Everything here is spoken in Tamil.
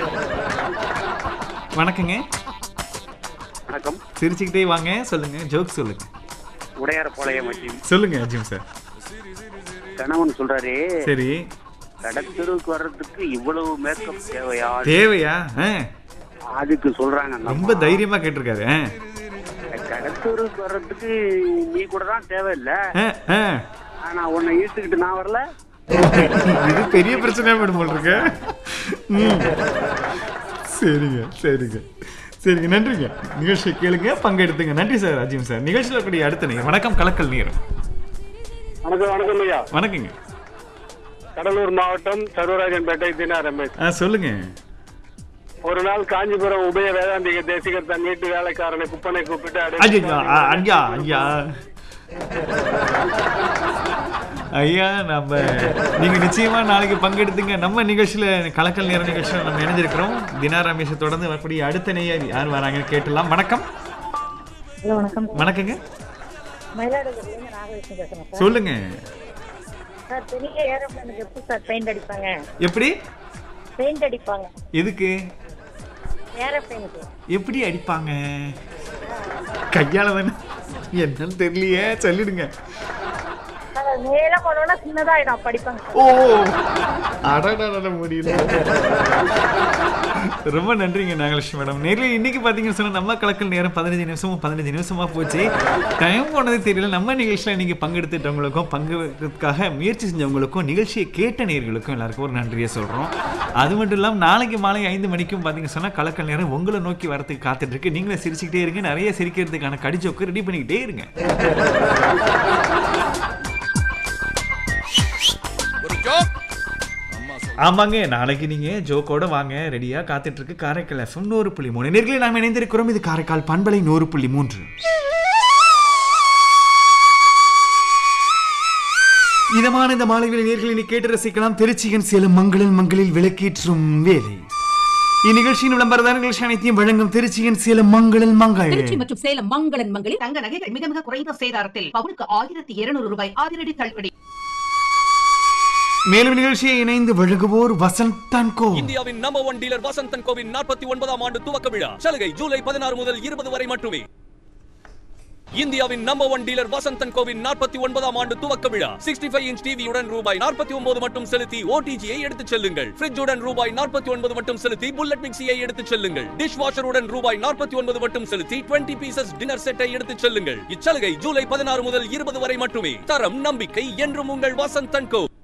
வணக்கங்க. வணக்கம். சிரிச்சுக்கிட்டே வாங்க. சொல்லுங்க. ஜோக் சொல்லுங்க. உடையார்பாளையம் அஜீம். சொல்லுங்க அஜீம் சார். கணவன் சொல்றாரு, சரி. கடத்தெருவுக்கு வர்றதுக்கு இவ்வளவு மேக்கப் தேவையா? தேவையா? அதுக்கு சொல்றாங்க, ரொம்ப தைரியமா கேட்டிருக்காரு. கடத்தெருவுக்கு வர்றதுக்கு நீ கூட தான் தேவையில்லை, ஆனா உன்னை இழுத்துக்கிட்டு நான் வரல. இது பெரிய பிரச்சனையா மேடம் போல் இருக்கு. சரிங்க சரிங்க சரிங்க, நன்றிங்க. நிகழ்ச்சியை கேளுங்க, பங்கெடுத்துங்க. நன்றி சார் அஜீம் சார். நிகழ்ச்சியில் கூடிய அடுத்த நீங்க வணக்கம் கலக்கல் நீர். வணக்கம். வணக்கம் ஐயா. வணக்கங்க. கடலூர் மாவட்டம் சர்வராஜன்பேட்டை தினா ரமேஷ். சொல்லுங்க. ஒரு நாள் காஞ்சிபுரம் உபய வேதாந்திக தேசிகர் தன் வீட்டு வேலைக்காரனை குப்பனை கூப்பிட்டு ஐயா ஐயா ஐயா, நம்ம நீங்க நிச்சயமா நாளைக்கு பங்கெடுத்துங்க. நம்ம நிகழ்ச்சியில கலக்கல் நேர நிகழ்ச்சியில நம்ம இணைஞ்சிருக்கிறோம். தினா ரமேஷை தொடர்ந்து வரக்கூடிய அடுத்த நேயர் யார் வராங்கன்னு கேட்டலாம். வணக்கம். வணக்கம். வணக்கங்க. மயிலாடுதுறையில நாகலட்சுமி பேசுறேன் சார். சொல்லுங்க சார், பெரிய ஏரோப்ளேனுக்கு எப்படி சார் பெயிண்ட் அடிப்பாங்க? எப்படி பெயிண்ட் அடிப்பாங்க? எதுக்கு? ஏரோப்ளேனுக்கு எப்படி அடிப்பாங்க? கையால தானே? என்னன்னு தெரியலையே, சொல்லிடுங்க. மேல போனோம்னா சின்னதாயிடும், அப்ப அடிப்பாங்க. ஓ, அடடா முடியல. ரொம்ப நன்றிங்க நாகலட்சுமி மேடம். நேரில் இன்னைக்கு பார்த்தீங்கன்னு சொன்னால் நம்ம கலக்கல் நேரம் 15 நிமிஷமா போச்சு. டைம் போனது தெரியல. நம்ம நிகழ்ச்சியில் இன்னைக்கு பங்கெடுத்துட்டவங்களுக்கும் பங்கெடுக்கிறதுக்காக முயற்சி செஞ்சவங்களுக்கும் நிகழ்ச்சியை கேட்ட நேயர்களுக்கும் எல்லாருக்கும் ஒரு நன்றியை சொல்கிறோம். அது மட்டும் இல்லாமல் நாளைக்கு மாலை 5 மணிக்கும் பார்த்தீங்கன்னு சொன்னால் கலக்கல் நேரம் உங்களை நோக்கி வரத்துக்கு காத்துட்டு இருக்கு. நீங்களே சிரிச்சுக்கிட்டே இருங்க. நிறைய சிரிக்கிறதுக்கான கடிச்சோக்கு ரெடி பண்ணிக்கிட்டே இருங்க. ஆமாங்க, நாளைக்கு நீங்க ஜோக்கோட வாங்க. ரெடியா காத்துட்டு இருக்கு காரைக்கால் FM 100.3. நேர்களை நாம் இணைந்திருக்கிறோம். இது காரைக்கால் பண்பலை 100.3. இதமான இந்த மாலைகளில் நேர்களை கேட்டு ரசிக்கலாம். திருச்சியின் சேலம் மங்களில் விளக்கேற்றும் வேலை. இந்நிகழ்ச்சியின் விளம்பரதார நிகழ்ச்சி அனைத்தையும் வழங்கும் திருச்சியின் சேலம் மங்கள். திருச்சி மற்றும் சேலம் மங்களில் தங்க நகைகள் மிக மிக குறைந்த சேதாரத்தில் பவுனுக்கு 1200 ரூபாய் அதிரடி தள்ளுபடி. மேலும் நிகழ்ச்சியை இணைந்து வழங்குவோர் வசந்த் அண்ட் கோ. இந்தியாவின் number 1 dealer Vasanth and CoWIN 49ஆம் ஆண்டு துவக்க விழா சலுகை ஜூலை 16 முதல் 20 வரை மட்டுமே. இந்தியாவின் number 1 dealer Vasanth and CoWIN 49ஆம் ஆண்டு துவக்க விழா 65 இன்ச் டிவியுடன் ரூபாய் 49 மட்டும் செலுத்தி ஓடிஜியை எடுத்துச் செல்லுங்கள். ஃப்ரிட்ஜுடன் ரூபாய் 49 மட்டும் செலுத்தி புல்லட் மிக்சியை எடுத்துச் செல்லுங்கள். டிஷ் வாஷருடன் ரூபாய் 49 மட்டும் செலுத்தி 20 பீசஸ் டின்னர் செட்டை எடுத்துச் செல்லுங்கள். இச்சலுகை ஜூலை 16 முதல் 20 வரை மட்டுமே. தரம் நம்பிக்கை என்றும் உங்கள் வசந்த் அண்ட் கோ.